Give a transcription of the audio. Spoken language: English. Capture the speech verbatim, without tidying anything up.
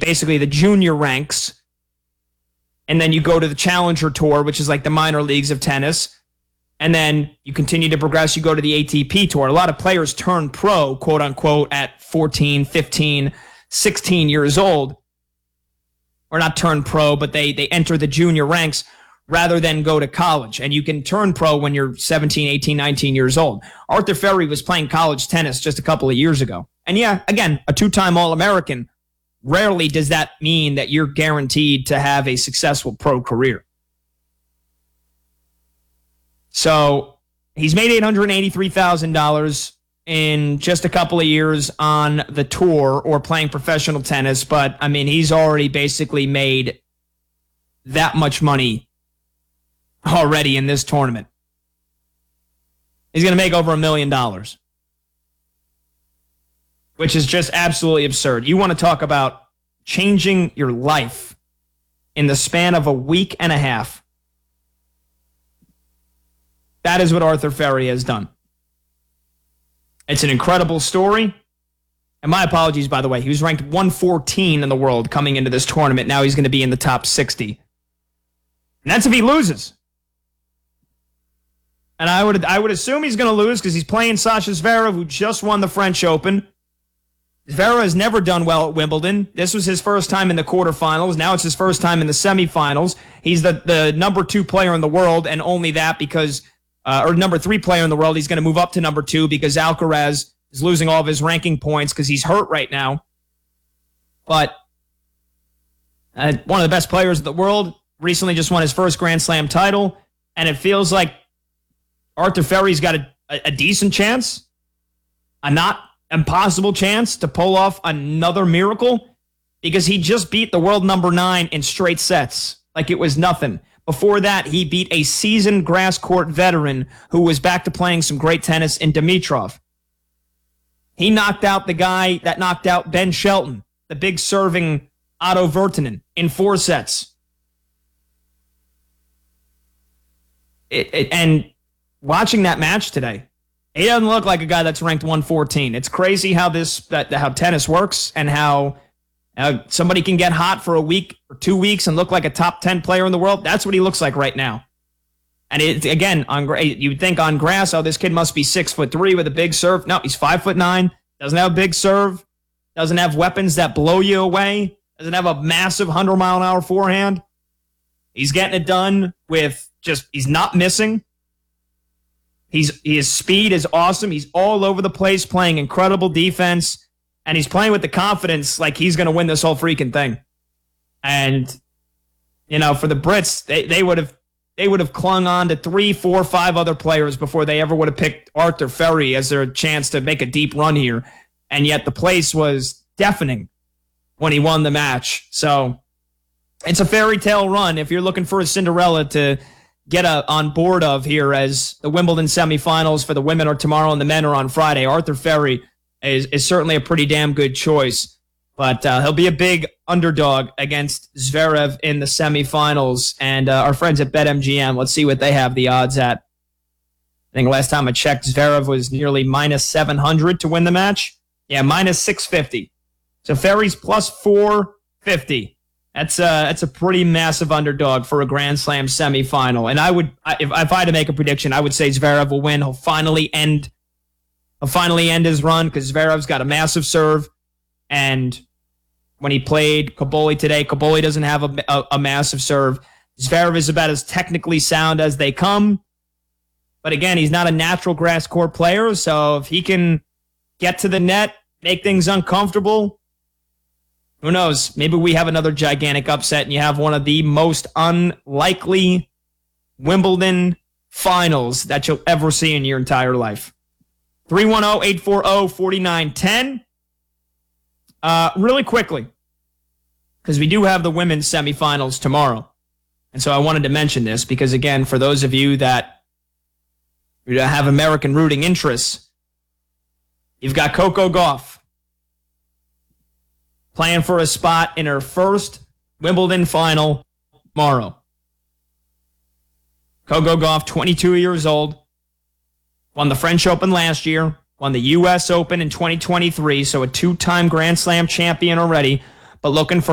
basically the junior ranks. And then you go to the Challenger Tour, which is like the minor leagues of tennis. And then you continue to progress. You go to the A T P Tour. A lot of players turn pro, quote unquote, at fourteen, fifteen, sixteen years old. Or not turn pro, but they, they enter the junior ranks rather than go to college. And you can turn pro when you're seventeen, eighteen, nineteen years old. Arthur Ferry was playing college tennis just a couple of years ago. And yeah, again, a two-time All-American. Rarely does that mean that you're guaranteed to have a successful pro career. So he's made eight hundred eighty-three thousand dollars in just a couple of years on the tour or playing professional tennis. But, I mean, he's already basically made that much money already in this tournament. He's going to make over a million dollars. Which is just absolutely absurd. You want to talk about changing your life in the span of a week and a half. That is what Arthur Ferry has done. It's an incredible story. And my apologies, by the way. He was ranked one fourteen in the world coming into this tournament. Now he's going to be in the top sixty. And that's if he loses. And I would I would assume he's going to lose because he's playing Sasha Zverev, who just won the French Open. Zverev has never done well at Wimbledon. This was his first time in the quarterfinals. Now it's his first time in the semifinals. He's the, the number two player in the world, and only that because, uh, or number three player in the world. He's going to move up to number two because Alcaraz is losing all of his ranking points because he's hurt right now. But uh, one of the best players in the world recently just won his first Grand Slam title, and it feels like Arthur Ferry's got a, a, a decent chance, a not impossible chance to pull off another miracle because he just beat the world number nine in straight sets like it was nothing. Before that, he beat a seasoned grass court veteran who was back to playing some great tennis in Dimitrov. He knocked out the guy that knocked out Ben Shelton, the big serving Otto Virtanen, in four sets. It, it, and watching that match today, he doesn't look like a guy that's ranked one fourteen. It's crazy how this that how tennis works and how uh, somebody can get hot for a week or two weeks and look like a top ten player in the world. That's what he looks like right now. And it, again, on you would think on grass, oh, this kid must be six foot three with a big serve. No, he's five foot nine. Doesn't have a big serve. Doesn't have weapons that blow you away. Doesn't have a massive hundred mile an hour forehand. He's getting it done with just he's not missing. He's, his speed is awesome. He's all over the place playing incredible defense, and he's playing with the confidence like he's going to win this whole freaking thing. And, you know, for the Brits, they, they would have they would have clung on to three, four, five other players before they ever would have picked Arthur Ferry as their chance to make a deep run here. And yet the place was deafening when he won the match. So it's a fairy tale run if you're looking for a Cinderella to get a, on board of here as the Wimbledon semifinals for the women are tomorrow and the men are on Friday. Arthur Ferry is, is certainly a pretty damn good choice, but uh, he'll be a big underdog against Zverev in the semifinals. And uh, our friends at BetMGM, let's see what they have the odds at. I think last time I checked, Zverev was nearly minus seven hundred to win the match. Yeah, minus six fifty. So Ferry's plus four fifty. That's a, that's a pretty massive underdog for a Grand Slam semifinal. And I would, if, if I had to make a prediction, I would say Zverev will win. He'll finally end, he'll finally end his run because Zverev's got a massive serve. And when he played Kaboli today, Kaboli doesn't have a, a, a massive serve. Zverev is about as technically sound as they come. But again, he's not a natural grass court player. So if he can get to the net, make things uncomfortable, who knows? Maybe we have another gigantic upset and you have one of the most unlikely Wimbledon finals that you'll ever see in your entire life. three one zero, eight four zero, four nine one zero. Uh, really quickly, because we do have the women's semifinals tomorrow. And so I wanted to mention this because, again, for those of you that have American rooting interests, you've got Coco Gauff playing for a spot in her first Wimbledon final tomorrow. Coco Gauff, twenty-two years old, won the French Open last year, won the U S Open in twenty twenty-three, so a two-time Grand Slam champion already, but looking for